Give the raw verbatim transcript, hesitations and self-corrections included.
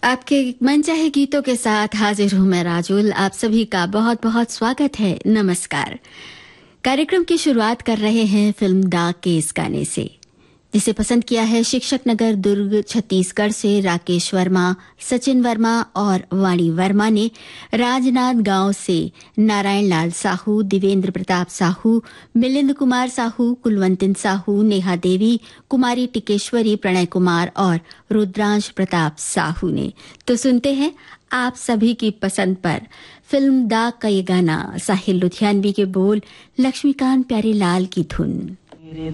आपके मनचाहे गीतों के साथ हाजिर हूं मैं राजुल। आप सभी का बहुत बहुत स्वागत है। नमस्कार। कार्यक्रम की शुरुआत कर रहे हैं फिल्म दाग के इस गाने से, जिसे पसंद किया है शिक्षक नगर दुर्ग छत्तीसगढ़ से राकेश वर्मा, सचिन वर्मा और वाणी वर्मा ने। राजनाथ गांव से नारायण लाल साहू, दिवेंद्र प्रताप साहू, मिलिंद कुमार साहू, कुलवंतिन साहू, नेहा देवी, कुमारी टिकेश्वरी, प्रणय कुमार और रुद्रांश प्रताप साहू ने। तो सुनते हैं आप सभी की पसंद पर फिल्म दाग का ये गाना। साहिल लुधियानवी के बोल, लक्ष्मीकांत प्यारेलाल की धुन।